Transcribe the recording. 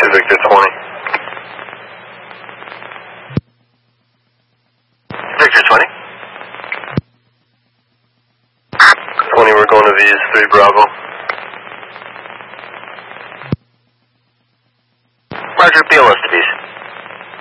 Victor 20. Victor 20. 20, we're going to V's 3 Bravo. Roger, BLS